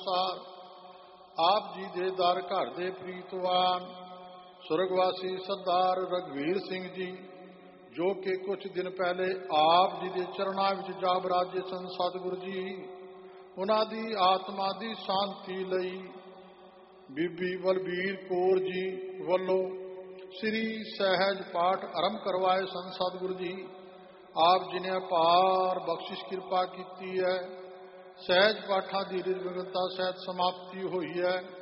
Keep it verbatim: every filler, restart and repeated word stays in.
ਅਨੁਸਾਰ ਆਪ ਜੀ ਦੇ ਦਰ ਘਰ ਦੇ ਪ੍ਰੀਤਵਾਨ ਸੁਰਗਵਾਸੀ ਸਰਦਾਰ ਰਘਵੀਰ ਸਿੰਘ ਜੀ, ਜੋ ਕਿ ਕੁਝ ਦਿਨ ਪਹਿਲੇ ਆਪ ਜੀ ਦੇ ਚਰਨਾਂ ਵਿੱਚ ਜਾ ਬਿਰਾਜੇ ਸਨ, ਸਤਿਗੁਰੂ ਜੀ ਉਹਨਾਂ ਦੀ ਆਤਮਾ ਦੀ ਸ਼ਾਂਤੀ ਲਈ ਬੀਬੀ ਬਲਬੀਰ ਕੌਰ ਜੀ ਵੱਲੋਂ ਸ੍ਰੀ ਸਹਿਜ ਪਾਠ ਆਰੰਭ ਕਰਵਾਏ ਸਨ। ਸਤਿਗੁਰੂ ਜੀ ਆਪ ਜੀ ਨੇ ਅਪਾਰ ਬਖਸ਼ਿਸ਼ ਕਿਰਪਾ ਕੀਤੀ ਹੈ। ਸਹਿਜ ਪਾਠਾਂ ਦੀ ਨਿਰਵਿਘਨਤਾ ਸਹਿਤ ਸਮਾਪਤੀ ਹੋਈ ਹੈ।